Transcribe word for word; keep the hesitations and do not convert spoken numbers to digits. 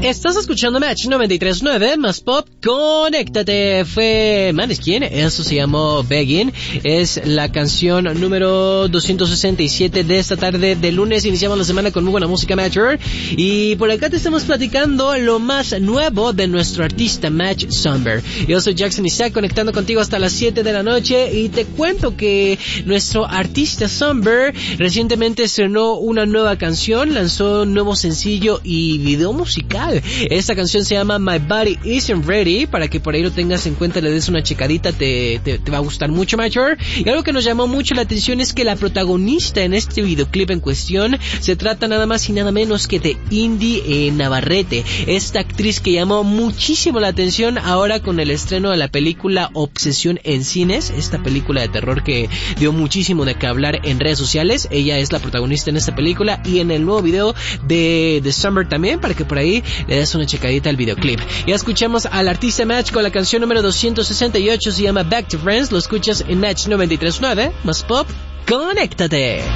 Estás escuchando Match noventa y tres punto nueve, más pop, conéctate. Fue Maneskin, eso se llamó Begging. Es la canción número doscientos sesenta y siete de esta tarde de lunes. Iniciamos la semana con muy buena música Matcher. Y por acá te estamos platicando lo más nuevo de nuestro artista Match Somber. Yo soy Jackson Isaac, conectando contigo hasta las siete de la noche. Y te cuento que nuestro artista Somber recientemente estrenó una nueva canción, lanzó un nuevo sencillo y video musical. Esta canción se llama My Body Isn't Ready, para que por ahí lo tengas en cuenta, le des una checadita, te, te, te va a gustar mucho, Mature. Y algo que nos llamó mucho la atención es que la protagonista en este videoclip en cuestión se trata nada más y nada menos que de Indy eh, Navarrete, esta actriz que llamó muchísimo la atención ahora con el estreno de la película Obsesión en cines, esta película de terror que dio muchísimo de qué hablar en redes sociales. Ella es la protagonista en esta película y en el nuevo video de The Summer también, para que por ahí le des una checadita al videoclip. Ya escuchamos al artista Match con la canción número doscientos sesenta y ocho, se llama Back to Friends. Lo escuchas en Match noventa y tres punto nueve, más pop, conéctate.